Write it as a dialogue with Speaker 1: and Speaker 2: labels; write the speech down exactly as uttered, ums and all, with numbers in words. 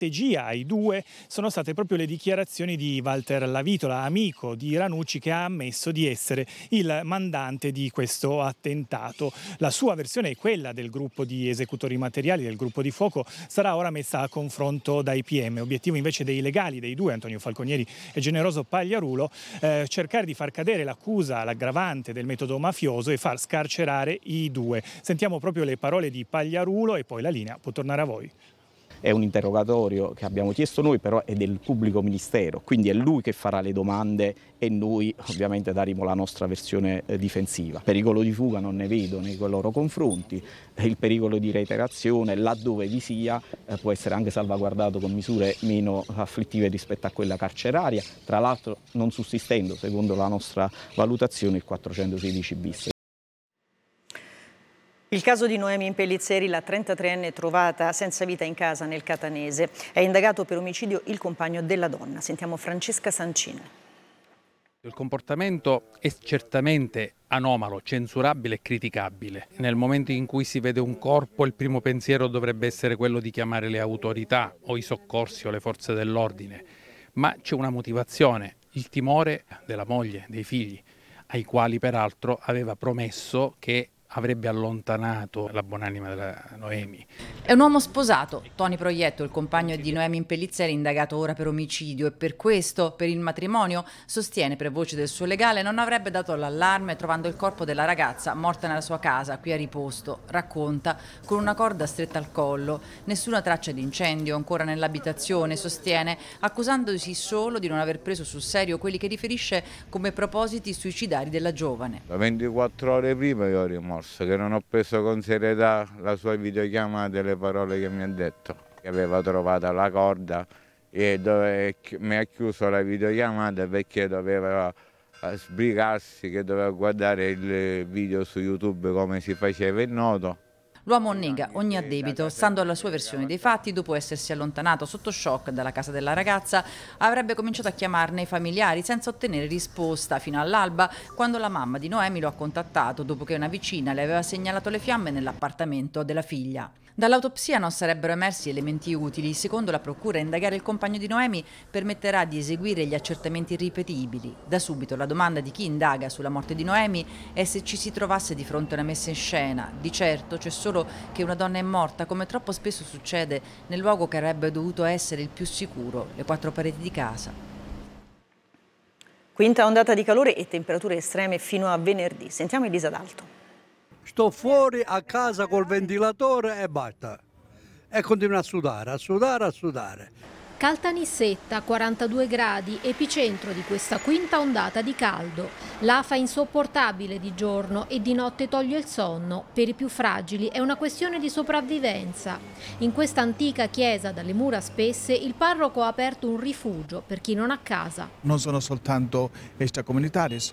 Speaker 1: strategia ai due sono state proprio le dichiarazioni di Walter Lavitola, amico di Ranucci, che ha ammesso di essere il mandante di questo attentato. La sua versione è quella del gruppo di esecutori materiali, del gruppo di fuoco, sarà ora messa a confronto dai P M. Obiettivo invece dei legali, dei due, Antonio Falconieri e Generoso Pagliarulo, eh, cercare di far cadere l'accusa, l'aggravante del metodo mafioso e far scarcerare i due. Sentiamo proprio le parole di Pagliarulo e poi la linea può tornare a voi.
Speaker 2: È un interrogatorio che abbiamo chiesto noi, però è del pubblico ministero, quindi è lui che farà le domande e noi ovviamente daremo la nostra versione eh, difensiva. Pericolo di fuga non ne vedo nei loro confronti, il pericolo di reiterazione, laddove vi sia, eh, può essere anche salvaguardato con misure meno afflittive rispetto a quella carceraria, tra l'altro non sussistendo, secondo la nostra valutazione, il quattrocentosedici bis.
Speaker 3: Il caso di Noemi Impellizzeri, la trentatreenne trovata senza vita in casa nel Catanese. È indagato per omicidio il compagno della donna. Sentiamo Francesca Sancin.
Speaker 4: Il comportamento è certamente anomalo, censurabile e criticabile. Nel momento in cui si vede un corpo, il primo pensiero dovrebbe essere quello di chiamare le autorità o i soccorsi o le forze dell'ordine. Ma c'è una motivazione, il timore della moglie, dei figli, ai quali peraltro aveva promesso che avrebbe allontanato la buonanima della Noemi.
Speaker 5: È un uomo sposato, Tony Proietto, il compagno di Noemi Impellizzeri, indagato ora per omicidio, e per questo, per il matrimonio, sostiene per voce del suo legale, non avrebbe dato l'allarme trovando il corpo della ragazza morta nella sua casa, qui a Riposto. Racconta, con una corda stretta al collo, nessuna traccia di incendio ancora nell'abitazione, sostiene, accusandosi solo di non aver preso sul serio quelli che riferisce come propositi suicidari della giovane.
Speaker 6: ventiquattro ore prima io ho rimosso, che non ho preso con serietà la sua videochiamata e le parole che mi ha detto, che aveva trovato la corda e dove mi ha chiuso la videochiamata perché doveva sbrigarsi, che doveva guardare il video su YouTube come si faceva il noto.
Speaker 5: L'uomo nega ogni addebito, stando alla sua versione dei fatti. Dopo essersi allontanato sotto shock dalla casa della ragazza, avrebbe cominciato a chiamarne i familiari senza ottenere risposta fino all'alba, quando la mamma di Noemi lo ha contattato dopo che una vicina le aveva segnalato le fiamme nell'appartamento della figlia. Dall'autopsia non sarebbero emersi elementi utili. Secondo la procura, indagare il compagno di Noemi permetterà di eseguire gli accertamenti ripetibili. Da subito la domanda di chi indaga sulla morte di Noemi è se ci si trovasse di fronte a una messa in scena. Di certo c'è solo che una donna è morta, come troppo spesso succede, nel luogo che avrebbe dovuto essere il più sicuro, le quattro pareti di casa.
Speaker 3: Quinta ondata di calore e temperature estreme fino a venerdì. Sentiamo Elisa D'Alto.
Speaker 7: Sto fuori a casa col ventilatore e basta. E continuo a sudare, a sudare, a sudare.
Speaker 8: Caltanissetta, quarantadue gradi, epicentro di questa quinta ondata di caldo. L'afa insopportabile di giorno e di notte toglie il sonno. Per i più fragili è una questione di sopravvivenza. In questa antica chiesa dalle mura spesse il parroco ha aperto un rifugio per chi non ha casa.
Speaker 9: Non sono soltanto extracomunitari,